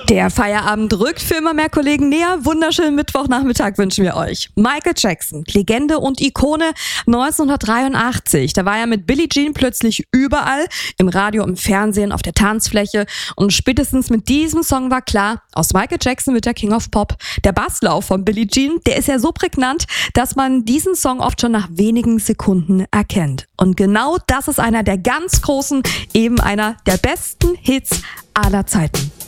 Der Feierabend rückt für immer mehr Kollegen näher. Wunderschönen Mittwochnachmittag wünschen wir euch. Michael Jackson, Legende und Ikone 1983. Da war er mit Billie Jean plötzlich überall, im Radio, im Fernsehen, auf der Tanzfläche. Und spätestens mit diesem Song war klar, aus Michael Jackson wird der King of Pop. Der Basslauf von Billie Jean, der ist ja so prägnant, dass man diesen Song oft schon nach wenigen Sekunden erkennt. Und genau das ist einer der ganz großen, eben einer der besten Hits aller Zeiten.